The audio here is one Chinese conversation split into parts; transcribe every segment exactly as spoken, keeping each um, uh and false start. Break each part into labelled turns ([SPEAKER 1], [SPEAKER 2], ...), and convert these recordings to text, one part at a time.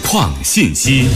[SPEAKER 1] 况信息。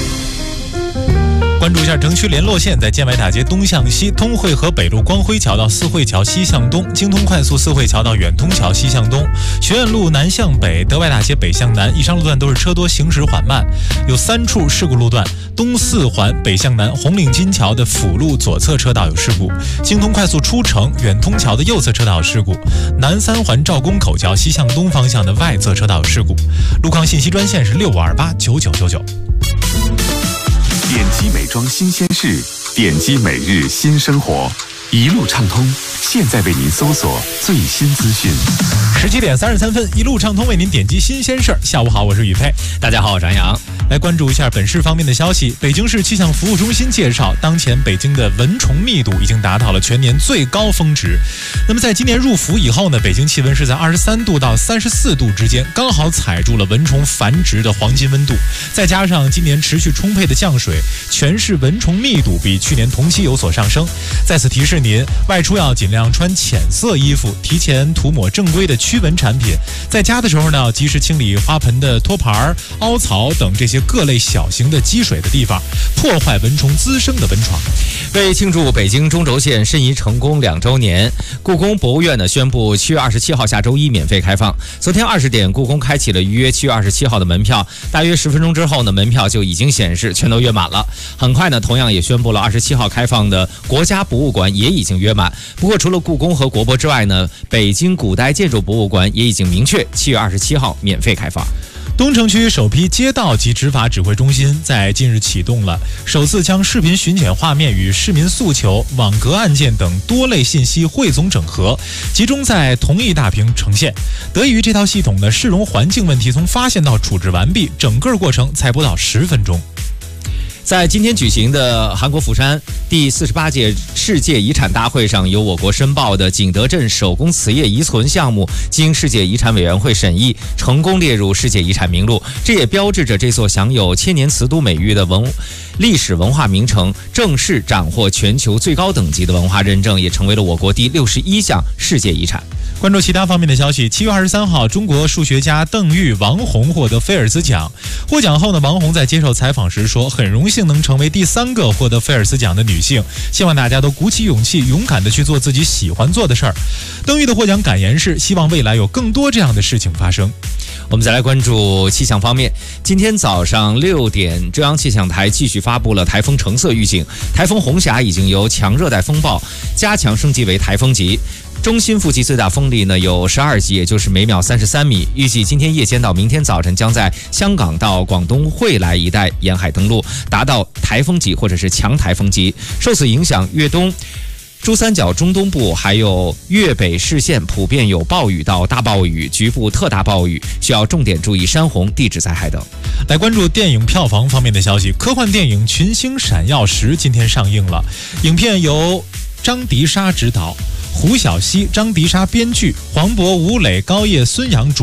[SPEAKER 2] 关注一下城区联络线，在建外大街东向西，通惠河北路光辉桥到四惠桥西向东，京通快速四惠桥到远通桥西向东，学院路南向北，德外大街北向南，以上路段都是车多，行驶缓慢。有三处事故路段：东四环北向南，红岭金桥的辅路左侧车道有事故；京通快速出城远通桥的右侧车道有事故；南三环赵公口桥西向东方向的外侧车道有事故。路况信息专线是六五二八九九九九。
[SPEAKER 1] 点击美妆新鲜事，点击每日新生活，一路畅通，现在为您搜索最新资讯。
[SPEAKER 2] 十七点三十三分，一路畅通为您点击新鲜事儿。下午好，我是宇佩。
[SPEAKER 3] 大家好，我是张扬。
[SPEAKER 2] 来关注一下本市方面的消息。北京市气象服务中心介绍，当前北京的蚊虫密度已经达到了全年最高峰值。那么在今年入伏以后呢，北京气温是在二十三度到三十四度之间，刚好踩住了蚊虫繁殖的黄金温度。再加上今年持续充沛的降水，全市蚊虫密度比去年同期有所上升。在此提示您，外出要尽量穿浅色衣服，提前涂抹正规的驱蚊产品。在家的时候呢，要及时清理花盆的托盘、凹槽等这些各类小型的积水的地方，破坏蚊虫滋生的蚊床。
[SPEAKER 3] 为庆祝北京中轴线申遗成功两周年，故宫博物院呢宣布七月二十七号下周一免费开放。昨天二十点，故宫开启了预约七月二十七号的门票，大约十分钟之后呢，门票就已经显示全都约满了。很快呢，同样也宣布了二十七号开放的国家博物馆也已经约满。不过除了故宫和国博之外呢，北京古代建筑博物馆也已经明确七月二十七号免费开放。
[SPEAKER 2] 东城区首批街道及执法指挥中心在近日启动了，首次将视频巡检画面与市民诉求、网格案件等多类信息汇总整合，集中在同一大屏呈现。得益于这套系统的市容环境问题从发现到处置完毕，整个过程才不到十分钟。
[SPEAKER 3] 在今天举行的韩国釜山第四十八届世界遗产大会上，由我国申报的景德镇手工瓷业遗存项目经世界遗产委员会审议，成功列入世界遗产名录。这也标志着这座享有千年瓷都美誉的文历史文化名城正式斩获全球最高等级的文化认证，也成为了我国第六十一项世界遗产。
[SPEAKER 2] 关注其他方面的消息，七月二十三号，中国数学家邓玉、王红获得菲尔兹奖。获奖后呢，王红在接受采访时说，很荣幸能成为第三个获得菲尔兹奖的女性，希望大家都鼓起勇气，勇敢地去做自己喜欢做的事儿。邓玉的获奖感言是，希望未来有更多这样的事情发生。
[SPEAKER 3] 我们再来关注气象方面，今天早上六点，中央气象台继续发布了台风橙色预警，台风红霞已经由强热带风暴加强升级为台风级。中心腹际最大风力呢有十二级，也就是每秒三十三米。预计今天夜间到明天早晨将在香港到广东惠来一带沿海登陆，达到台风级或者是强台风级。受此影响，粤东、珠三角中东部还有粤北市县普遍有暴雨到大暴雨，局部特大暴雨，需要重点注意山洪、地质灾害等。
[SPEAKER 2] 来关注电影票房方面的消息，科幻电影《群星闪耀时》今天上映了，影片由张迪莎执导，胡晓熙、张迪莎编剧，黄渤、吴磊、高叶、孙杨主